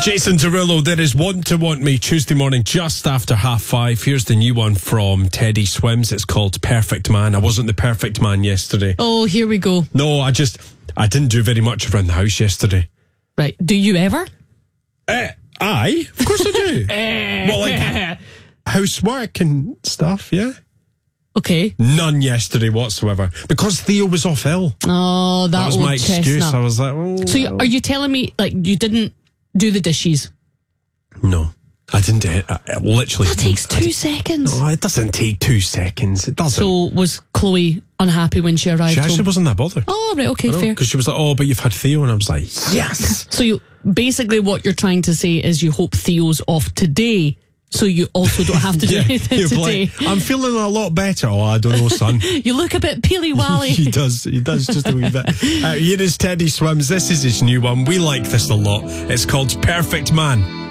Jason Derulo, there is One to Want Me, Tuesday morning just after 5:30. Here's the new one from Teddy Swims. It's called Perfect Man. I wasn't the perfect man yesterday. Oh, here we go. No, I didn't do very much around the house yesterday. Right. Do you ever? Aye, of course I do. Well, like housework and stuff, yeah. Okay. None yesterday whatsoever because Theo was off ill. Oh, That was old my excuse. chestnut. I was like, oh. So are you telling me like you didn't do the dishes? No, I didn't do it. I literally. That takes 2 seconds. No, it doesn't take 2 seconds. It doesn't. So was Chloe unhappy when she arrived She actually home? wasn't that bothered. Oh, right, okay, fair. Because she was like, oh, but you've had Theo. And I was like, yes. So you basically what you're trying to say is you hope Theo's off today so you also don't have to do anything you're today. like, I'm feeling a lot better. Oh, I don't know, son. You look a bit peely-wally. He does just a wee bit. Here is Teddy Swims. This is his new one. We like this a lot. It's called Perfect Man.